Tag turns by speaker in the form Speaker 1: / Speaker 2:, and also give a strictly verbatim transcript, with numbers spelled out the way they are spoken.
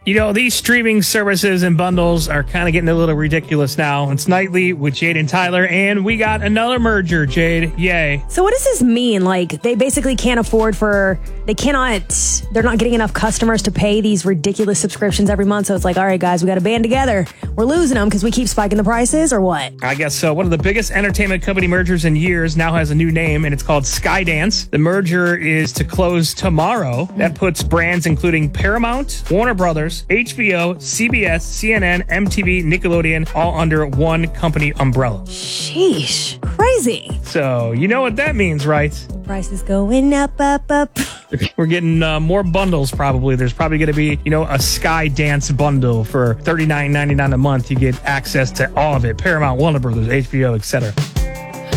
Speaker 1: You know, these streaming services and bundles are kind of getting a little ridiculous now. It's Nightly with Jade and Tyler, and we got another merger, Jade. Yay.
Speaker 2: So what does this mean? Like, they basically can't afford for, they cannot, they're not getting enough customers to pay these ridiculous subscriptions every month. So it's like, all right, guys, we got to band together. We're losing them because we keep spiking the prices, or what?
Speaker 1: I guess so. One of the biggest entertainment company mergers in years now has a new name, and it's called Skydance. The merger is to close tomorrow. That puts brands including Paramount, Warner Brothers, H B O, C B S, C N N, M T V, Nickelodeon, all under one company umbrella.
Speaker 2: Sheesh. Crazy.
Speaker 1: So, you know what that means, right?
Speaker 2: Prices going up, up, up.
Speaker 1: We're getting uh, more bundles, probably. There's probably going to be, you know, a Skydance bundle for thirty-nine ninety-nine a month. You get access to all of it. Paramount, Warner Brothers, H B O, et cetera.